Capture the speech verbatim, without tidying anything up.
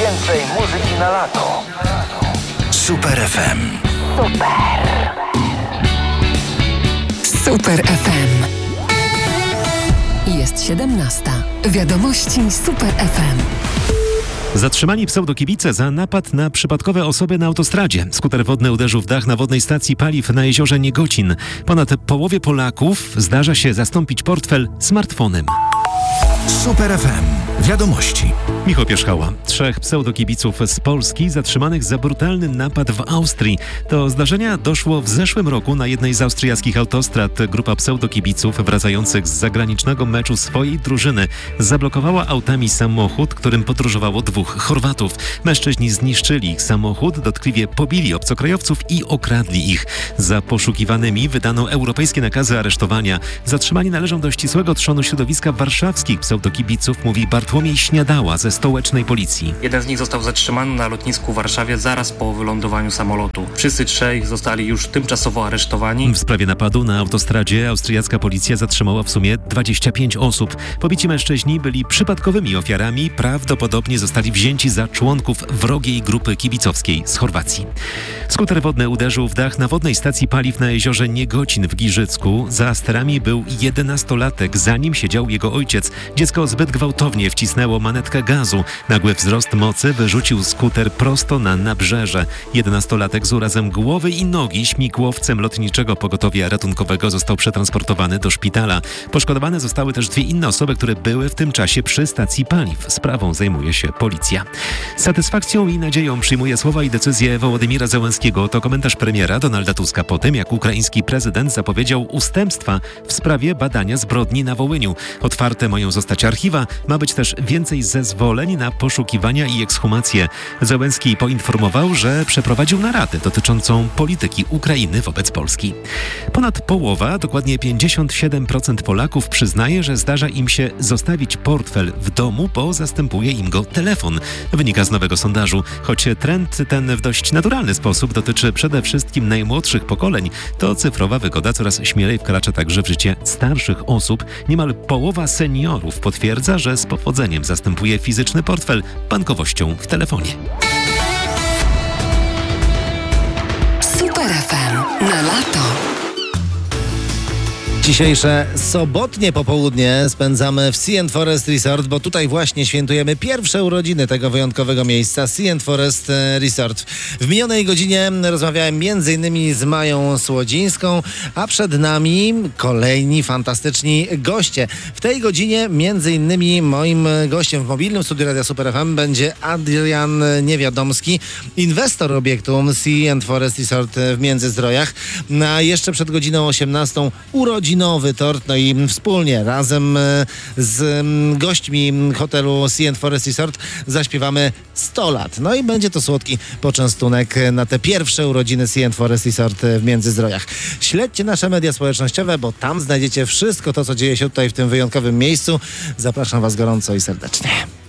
Więcej muzyki na lato. Super F M. Super. Super F M. Jest siedemnasta. Wiadomości Super F M. Zatrzymani pseudokibice za napad na przypadkowe osoby na autostradzie. Skuter wodny uderzył w dach na wodnej stacji paliw na jeziorze Niegocin. Ponad połowie Polaków zdarza się zastąpić portfel smartfonem. Super F M. Wiadomości. Michał Pierzchała. Trzech pseudokibiców z Polski zatrzymanych za brutalny napad w Austrii. Do zdarzenia doszło w zeszłym roku na jednej z austriackich autostrad. Grupa pseudokibiców wracających z zagranicznego meczu swojej drużyny zablokowała autami samochód, którym podróżowało dwóch Chorwatów. Mężczyźni zniszczyli ich samochód, dotkliwie pobili obcokrajowców i okradli ich. Za poszukiwanymi wydano europejskie nakazy aresztowania. Zatrzymani należą do ścisłego trzonu środowiska warszawskich pseudokibiców, mówi Bartłomiej Śniadała ze stołecznej policji. Jeden z nich został zatrzymany na lotnisku w Warszawie zaraz po wylądowaniu samolotu. Wszyscy trzej zostali już tymczasowo aresztowani. W sprawie napadu na autostradzie austriacka policja zatrzymała w sumie dwadzieścia pięć osób. Pobici mężczyźni byli przypadkowymi ofiarami, prawdopodobnie zostali wzięci za członków wrogiej grupy kibicowskiej z Chorwacji. Skuter wodny uderzył w dach na wodnej stacji paliw na jeziorze Niegocin w Giżycku. Za sterami był jedenastolatek, za nim siedział jego ojciec. Dziecko zbyt gwałtownie wcisnęło manetkę gazu. Nagły wzrost mocy wyrzucił skuter prosto na nabrzeże. Jedenastolatek z urazem głowy i nogi śmigłowcem lotniczego pogotowia ratunkowego został przetransportowany do szpitala. Poszkodowane zostały też dwie inne osoby, które były w tym czasie przy stacji paliw. Sprawą zajmuje się policja. Z satysfakcją i nadzieją przyjmuje słowa i decyzje Wołodymira Zełenskiego. To komentarz premiera Donalda Tuska po tym, jak ukraiński prezydent zapowiedział ustępstwa w sprawie badania zbrodni na Wołyniu. Otwarte mają zostać archiwa, ma być też więcej zezwoleń na poszukiwania i ekshumacje. Zełenski poinformował, że przeprowadził naradę dotyczącą polityki Ukrainy wobec Polski. Ponad połowa, dokładnie pięćdziesiąt siedem procent Polaków przyznaje, że zdarza im się zostawić portfel w domu, bo zastępuje im go telefon. Wynika z nowego sondażu. Choć trend ten w dość naturalny sposób dotyczy przede wszystkim najmłodszych pokoleń, to cyfrowa wygoda coraz śmielej wkracza także w życie starszych osób. Niemal połowa seniorów potwierdza, że z powodzeniem zastępuje fizyczny portfel bankowością w telefonie. Super F M na lato. Dzisiejsze sobotnie popołudnie spędzamy w Sea and Forest Resort, bo tutaj właśnie świętujemy pierwsze urodziny tego wyjątkowego miejsca, Sea and Forest Resort. W minionej godzinie rozmawiałem między innymi z Mają Słodzińską, a przed nami kolejni fantastyczni goście. W tej godzinie między innymi moim gościem w mobilnym studiu Radia Super F M będzie Adrian Niewiadomski, inwestor obiektu Sea and Forest Resort w Międzyzdrojach. A jeszcze przed godziną osiemnastą urodziny nowy tort, no i wspólnie razem z gośćmi hotelu Sea and Forest Resort zaśpiewamy sto lat. No i będzie to słodki poczęstunek na te pierwsze urodziny Sea and Forest Resort w Międzyzdrojach. Śledźcie nasze media społecznościowe, bo tam znajdziecie wszystko to, co dzieje się tutaj w tym wyjątkowym miejscu. Zapraszam Was gorąco i serdecznie.